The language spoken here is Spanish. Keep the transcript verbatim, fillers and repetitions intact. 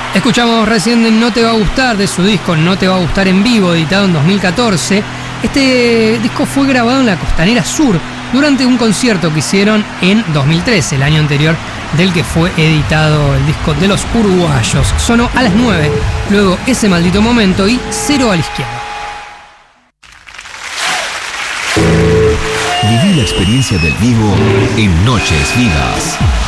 Escuchamos recién de No Te Va a Gustar, de su disco No Te Va a Gustar en vivo, editado en dos mil catorce. Este disco fue grabado en la Costanera Sur durante un concierto que hicieron en dos mil trece, el año anterior del que fue editado el disco de los uruguayos. Sonó a las nueve, luego Ese Maldito Momento y Cero a la Izquierda. Viví la experiencia del vivo en Noches Vivas.